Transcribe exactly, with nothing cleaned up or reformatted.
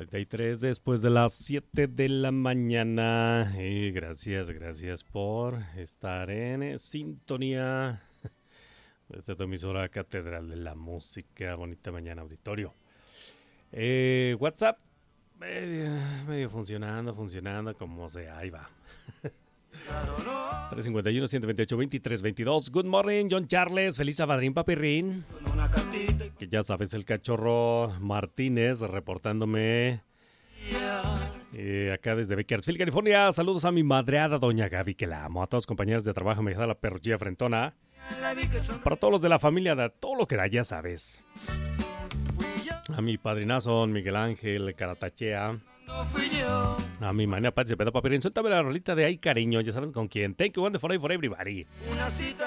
cincuenta y tres después de las siete de la mañana. Y gracias, gracias por estar en sintonía de esta tu emisora Catedral de la Música. Bonita mañana, auditorio. Eh, WhatsApp, medio, medio funcionando, funcionando como sea, ahí va. tres cinco uno, uno dos ocho, veintitrés veintidós. Good morning, John Charles. Feliz Abadrín, Papirrín. Que ya sabes, el cachorro Martínez reportándome eh, acá desde Bakersfield, California. Saludos a mi madreada, doña Gaby, que la amo. A todos los compañeros de trabajo, me da la perruchilla frentona. Para todos los de la familia, de todo lo que da, ya sabes. A mi padrinazo, Miguel Ángel Caratachea. A mi manera, Patsy Pedro Papirín. Suéltame la rolita de ahí, cariño. Ya saben con quién. Thank you, one for, for everybody.